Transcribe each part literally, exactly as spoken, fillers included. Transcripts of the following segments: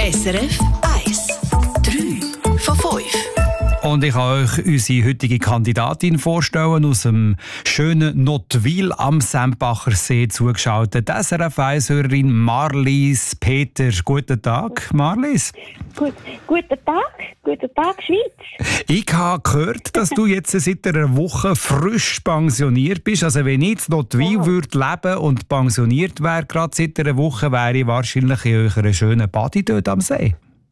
S R F eins. drei von fünf. Und ich kann euch unsere heutige Kandidatin vorstellen, aus dem schönen Nottwil am Sempacher See zugeschaltet. S R F eins-Hörerin Marlies Peter. Guten Tag, Marlies. Gut, guten Tag, guten Tag, Schweiz. Ich habe gehört, dass du jetzt seit einer Woche frisch pensioniert bist. Also wenn ich in Nottwil Ja. würde leben und pensioniert wäre, gerade seit einer Woche, wäre ich wahrscheinlich in eurer schönen Badi dort am See.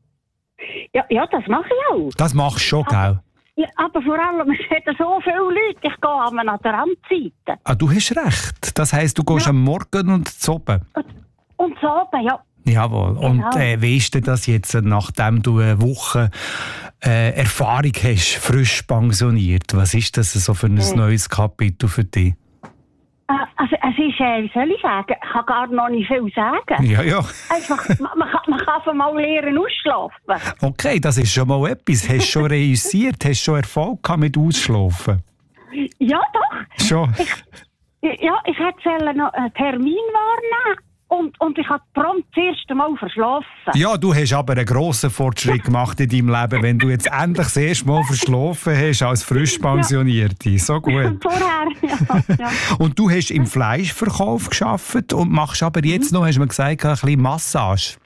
Ja, ja, das mache ich auch. Das machst du schon, gell? Ja, aber vor allem, es hat so viele Leute, ich gehe an der Randseite. Ah, du hast recht. Das heisst, du gehst Ja. am Morgen und zu oben. Und, und so oben, ja. Jawohl. Und Genau. äh, wie ist denn das jetzt, nachdem du eine Woche äh, Erfahrung hast, frisch pensioniert? Was ist das so für ein Äh. neues Kapitel für dich? Äh, Also, es ist, äh, wie soll ich sagen, ich kann gar noch nicht viel sagen. Ja, ja. Einfach, man, man, kann, man kann einfach mal lernen ausschlafen. Okay, das ist schon mal etwas. Hast du schon reüssiert? Hast du schon Erfolg gehabt mit Ausschlafen? Ja, doch. Schon? Ja, ich hätte noch einen Termin wahrnehmen und, und ich habe prompt das erste Mal verschlafen. Ja, du hast aber einen grossen Fortschritt gemacht in deinem Leben, wenn du jetzt endlich das erste Mal verschlafen hast als frisch Pensionierte. So gut. Vorher, ja. ja. Und du hast im Fleischverkauf gearbeitet und machst aber jetzt noch, hast du mir gesagt, ein bisschen Massage.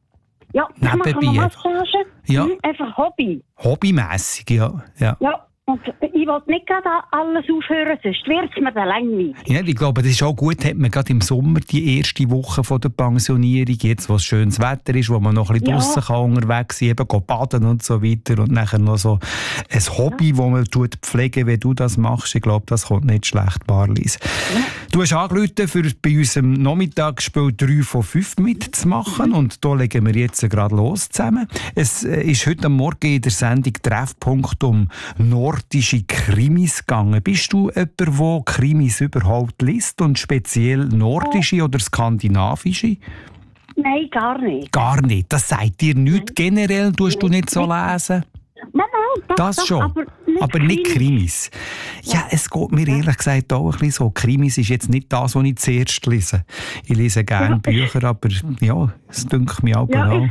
Ja, ich mache noch Nebenbei. Massage. Ja. Mhm, einfach Hobby. Hobbymässig, ja. ja. Ja, und ich will nicht gerade alles aufhören, sonst wird es mir dann langweilig. Ja, ich glaube, das ist auch gut, hat man gerade im Sommer die erste Woche von der Pensionierung, jetzt, wo es schönes Wetter ist, wo man noch ein bisschen Ja. draussen kann unterwegs sein, eben gehen baden und so weiter und nachher noch so ein Hobby, das man tut pflegen, wie du das machst. Ich glaube, das kommt nicht schlecht, Marlies. Ja. Du hast angerufen, für bei unserem Nachmittagsspiel drei von fünf mitzumachen und da legen wir jetzt gerade los zusammen. Es äh, ist heute Morgen in der Sendung Treffpunkt um nordische Krimis gegangen. Bist du jemand, der Krimis überhaupt liest und speziell nordische oder skandinavische? Nein, gar nicht. Gar nicht. Das sagt dir nichts. Generell tust du nicht so lesen? Nein, nein, doch, Das doch, schon, aber nicht, aber nicht Krimis. Ja, es geht mir ehrlich gesagt auch ein bisschen so. Krimis ist jetzt nicht das, was ich zuerst lese. Ich lese gerne Ja. Bücher, aber ja, es dünkt mich auch Ja, genau.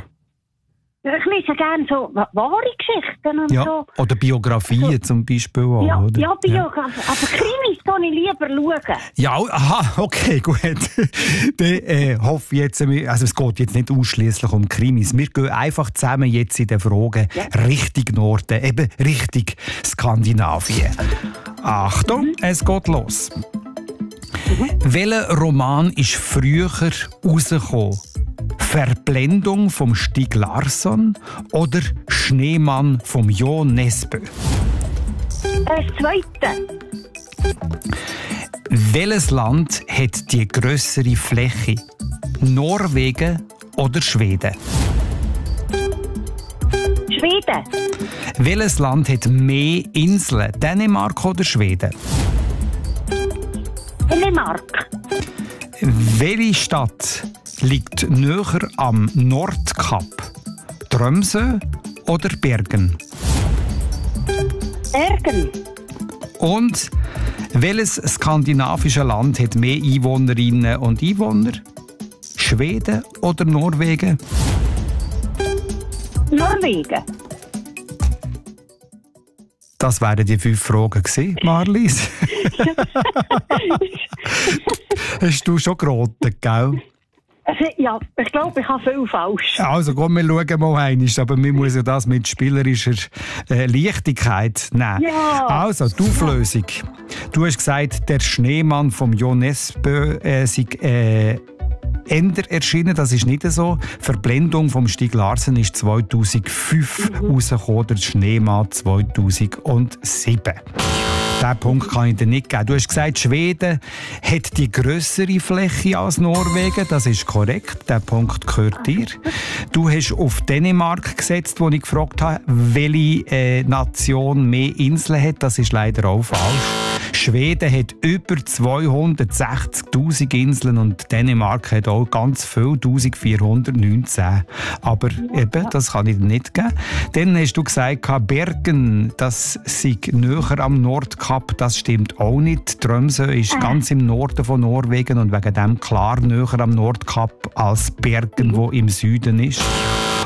Ich lese gerne so wa- wahre Geschichten und Ja. so. Oder Biografien zum Beispiel auch, Ja, oder? ja, Biografie. Aber Krimis kann ich lieber schauen. Ja, aha, okay, gut. Dann äh, hoffe ich jetzt, also es geht jetzt nicht ausschließlich um Krimis. Wir gehen einfach zusammen jetzt in den Fragen Richtung Norden, eben Richtung Skandinavien. Achtung, es geht los. Welcher Roman ist früher rausgekommen? Verblendung vom Stieg Larsson oder Schneemann vom Jo Nesbø? Das Zweite. Welches Land hat die grössere Fläche? Norwegen oder Schweden? Schweden. Welches Land hat mehr Inseln? Dänemark oder Schweden? Dänemark. Welche Stadt liegt näher am Nordkap? Tromsø oder Bergen? Bergen. Und welches skandinavische Land hat mehr Einwohnerinnen und Einwohner? Schweden oder Norwegen? Norwegen. Das wären die fünf Fragen gewesen, Marlies. Hast du schon geraten, gell? Also, ja, ich glaube, ich habe viel falsch. Also komm, wir schauen mal einmal, aber man muss ja das mit spielerischer äh, Leichtigkeit nehmen. Ja. Also, die Auflösung. Du hast gesagt, der Schneemann vom Jo Nesbø äh, sei äh, Ender erschienen, das ist nicht so. Verblendung vom Stieg Larsson ist zweitausendfünf mhm. rausgekommen, der Schneemann zweitausendsieben. Diesen Punkt kann ich dir nicht geben. Du hast gesagt, Schweden hat die grössere Fläche als Norwegen. Das ist korrekt. Der Punkt gehört dir. Du hast auf Dänemark gesetzt, wo ich gefragt habe, welche äh, Nation mehr Inseln hat. Das ist leider auch falsch. Schweden hat über zweihundertsechzigtausend Inseln und Dänemark hat auch ganz viel, eintausendvierhundertneunzehn. Aber eben, das kann ich dir nicht geben. Dann hast du gesagt, Bergen, das sei näher am Nordkap. Das stimmt auch nicht. Tromsø ist ganz im Norden von Norwegen und wegen dem klar näher am Nordkap als Bergen, wo im Süden ist.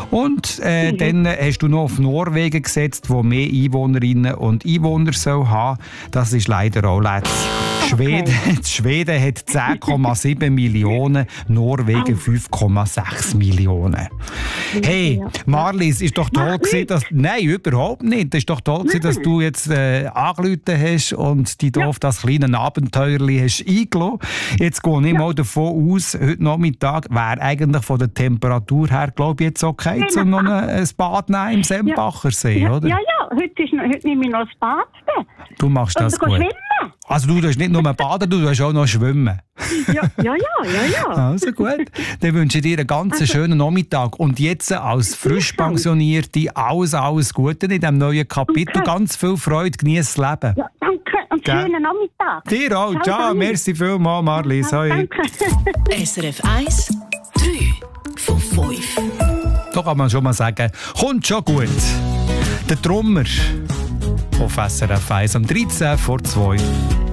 Und äh, mhm. dann hast du noch auf Norwegen gesetzt, wo mehr Einwohnerinnen und Einwohner soll haben. Das ist leider auch letzt. Schweden, okay. Schweden hat zehn Komma sieben Millionen, Norwegen fünf Komma sechs Millionen. Hey, Marlies, ist doch toll gewesen, dass... Nein, überhaupt nicht. Es ist doch toll gewesen, dass du jetzt äh, angerufen hast und dich ja. auf das kleine Abenteuerli hast eingelassen. Jetzt gehe ich ja. mal davon aus, heute Nachmittag wäre eigentlich von der Temperatur her, glaube ich, jetzt okay, ja. um noch ein Bad nehmen im Sembacher See, ja. oder? Ja, ja, heute, ist, heute nehme ich noch ein Bad. Du machst das gut. Schwimmen. Also du tust nicht nur baden, du tust auch noch schwimmen. Ja, ja, ja, ja, ja. Also gut, dann wünsche ich dir einen ganz also. schönen Nachmittag. Und jetzt als frisch Pensionierte alles, alles Gute in diesem neuen Kapitel. Okay. Ganz viel Freude, genieß das Leben. Ja, danke und ja. schönen Nachmittag. Dir auch, ciao, ciao. Merci vielmals, Marlies. Ja, danke. S R F eins, drei von fünf. Da kann man schon mal sagen, kommt schon gut. Der Trummer auf S R F eins am dreizehn vor zwei.